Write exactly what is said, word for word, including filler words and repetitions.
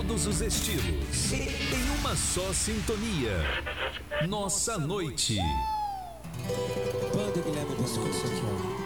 todos os estilos, em uma só sintonia. Nossa noite. Banda Guilherme Biscoito aqui, ó.